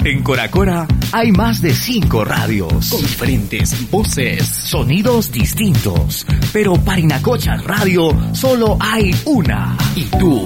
En Coracora hay más de 5 radios, con diferentes voces, sonidos distintos. Pero Parinacochas Radio solo hay una. Y tú